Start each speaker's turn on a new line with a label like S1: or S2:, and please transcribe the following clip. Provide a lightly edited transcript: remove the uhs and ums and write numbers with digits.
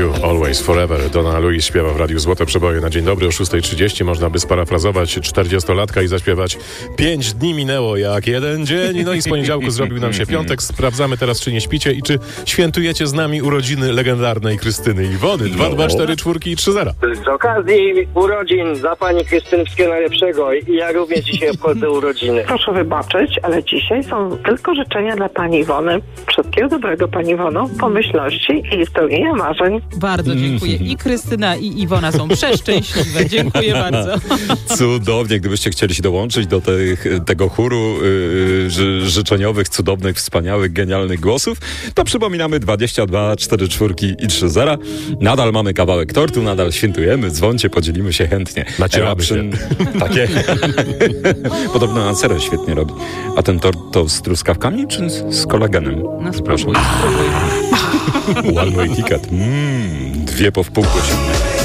S1: You, Always, Forever. Donna Louise śpiewa w Radiu Złote Przeboje na dzień dobry o 6:30. Można by sparafrazować 40-latka i zaśpiewać 5 dni minęło jak jeden dzień. No i z poniedziałku zrobił nam się piątek. Sprawdzamy teraz, czy nie śpicie i czy świętujecie z nami urodziny legendarnej Krystyny Iwony. 2, 2, 4, 4 i 3, 0.
S2: Z okazji urodzin dla pani Krystyny wszystkiego najlepszego i ja również dzisiaj obchodzę urodziny.
S3: Proszę wybaczyć, ale dzisiaj są tylko życzenia dla pani Iwony. Wszystkiego dobrego pani Iwono, pomyślności i spełnienia marzeń.
S4: Bardzo dziękuję. I Krystyna, i Iwona są przeszczęśliwe. Dziękuję bardzo.
S5: Cudownie, gdybyście chcieli się dołączyć do tego chóru życzeniowych, cudownych, wspaniałych, genialnych głosów, to przypominamy 22 4 4 i 3 0. Nadal mamy kawałek tortu, nadal świętujemy, dzwoncie, podzielimy się chętnie.
S1: Nacieramy się.
S5: Takie. Podobno na cerę świetnie robi. A ten tort to z truskawkami czy z kolagenem?
S4: No spróbuj.
S5: One way ticket. 2 po wpół godziny.